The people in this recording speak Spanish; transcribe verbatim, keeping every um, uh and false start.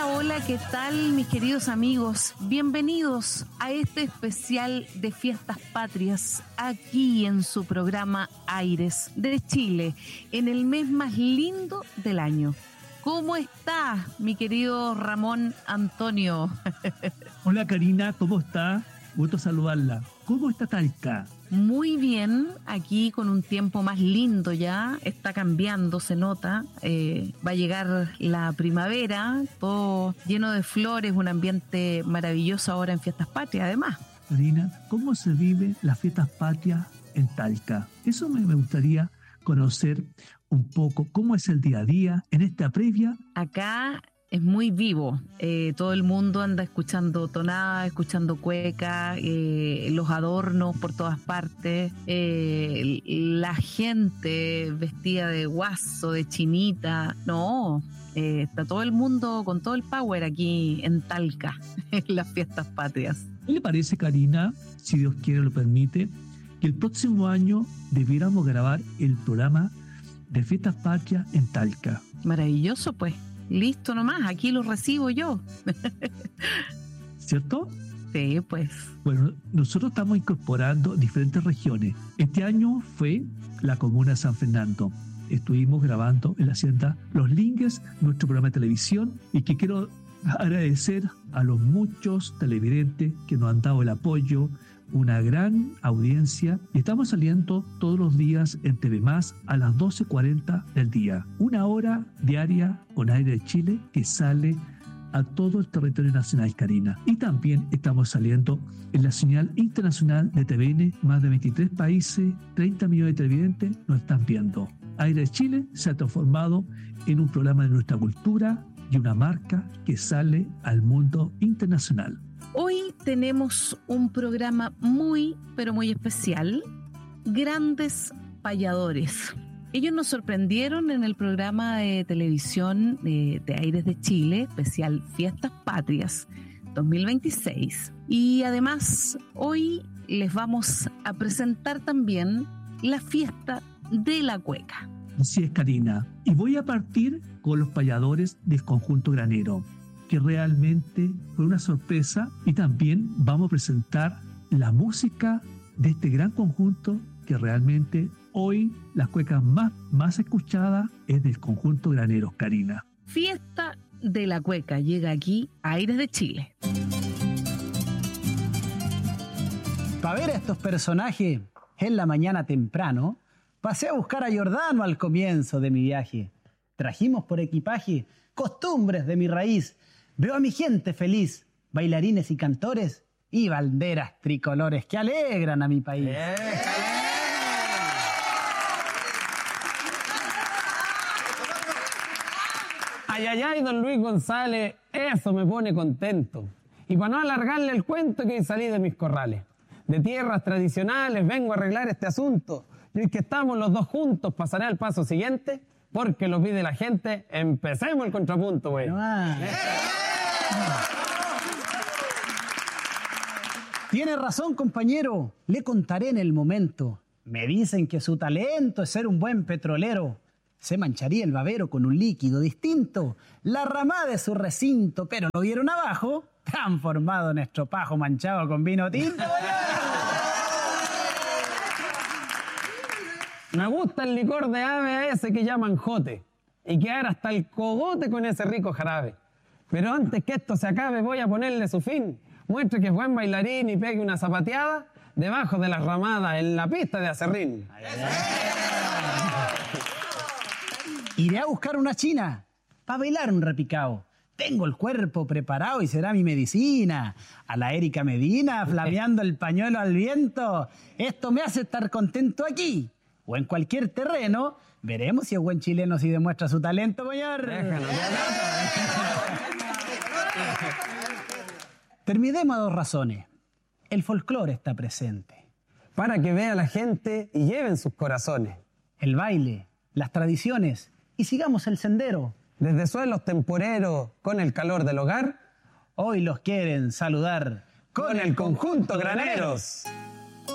Hola, hola, ¿qué tal, mis queridos amigos? Bienvenidos a este especial de Fiestas Patrias, aquí en su programa Aires de Chile, en el mes más lindo del año. ¿Cómo está, mi querido Ramón Antonio? Hola, Karina, ¿cómo está? Gusto saludarla. ¿Cómo está Talca? Muy bien, aquí con un tiempo más lindo ya, está cambiando, se nota, eh, va a llegar la primavera, todo lleno de flores, un ambiente maravilloso ahora en Fiestas Patrias además. Karina, ¿cómo se vive las Fiestas Patrias en Talca? Eso me, me gustaría conocer un poco, cómo es el día a día en esta previa. Acá es muy vivo, eh, todo el mundo anda escuchando tonada, escuchando cueca, eh, los adornos por todas partes, eh, la gente vestida de guaso, de chinita, no, eh, está todo el mundo con todo el power aquí en Talca, en las Fiestas Patrias. ¿Qué le parece, Karina, si Dios quiere lo permite, que el próximo año debiéramos grabar el programa de Fiestas Patrias en Talca? Maravilloso, pues. Listo nomás, aquí lo recibo yo. ¿Cierto? Sí, pues. Bueno, nosotros estamos incorporando diferentes regiones. Este año fue la comuna de San Fernando. Estuvimos grabando en la hacienda Los Lingues, nuestro programa de televisión, y que quiero agradecer a los muchos televidentes que nos han dado el apoyo, una gran audiencia, y estamos saliendo todos los días en T V Más a las doce cuarenta del día. Una hora diaria con Aire de Chile que sale a todo el territorio nacional, Karina. Y también estamos saliendo en la señal internacional de T V N, más de veintitrés países, treinta millones de televidentes nos están viendo. Aire de Chile se ha transformado en un programa de nuestra cultura y una marca que sale al mundo internacional. Hoy tenemos un programa muy, pero muy especial. Grandes payadores. Ellos nos sorprendieron en el programa de televisión de, de Aires de Chile, especial Fiestas Patrias dos mil veintiséis. Y además, hoy les vamos a presentar también la fiesta de la cueca. Así es, Karina. Y voy a partir con los payadores del conjunto granero, que realmente fue una sorpresa, y también vamos a presentar la música de este gran conjunto que realmente hoy las cuecas más, más escuchadas es del conjunto granero, Karina. Fiesta de la cueca llega aquí a Aires de Chile. Para ver a estos personajes en la mañana temprano, pasé a buscar a Giordano al comienzo de mi viaje. Trajimos por equipaje costumbres de mi raíz. Veo a mi gente feliz, bailarines y cantores y banderas tricolores que alegran a mi país. ¡Eh! Ay, ay, ay, don Luis González, eso me pone contento. Y para no alargarle el cuento que salí de mis corrales. De tierras tradicionales vengo a arreglar este asunto. Y hoy que estamos los dos juntos, pasaré al paso siguiente, porque lo pide la gente. Empecemos el contrapunto, güey. No, ah. Tiene razón, compañero. Le contaré en el momento. Me dicen que su talento es ser un buen petrolero. Se mancharía el babero con un líquido distinto. La ramada de su recinto, pero lo vieron abajo, transformado en estropajo manchado con vino tinto. Me gusta el licor de ave a ese que llaman jote, y quedar hasta el cogote con ese rico jarabe. Pero antes que esto se acabe voy a ponerle su fin. Muestre que es buen bailarín y pegue una zapateada debajo de las ramadas en la pista de acerrín. Iré a buscar una china para bailar un repicao. Tengo el cuerpo preparado y será mi medicina. A la Erika Medina, flameando el pañuelo al viento. Esto me hace estar contento aquí o en cualquier terreno. Veremos si es buen chileno si demuestra su talento, señor. Déjalo, Terminemos a dos razones. El folclore está presente. Para que vea la gente y lleven sus corazones. El baile, las tradiciones y sigamos el sendero. Desde suelos temporeros, con el calor del hogar, hoy los quieren saludar con, con el conjunto Graneros.